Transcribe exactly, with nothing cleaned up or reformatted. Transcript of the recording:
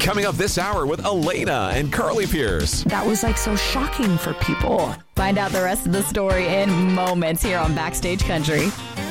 Coming up this hour with Elena and Carly Pierce. That was like so shocking for people. Find out the rest of the story in moments here on Backstage Country.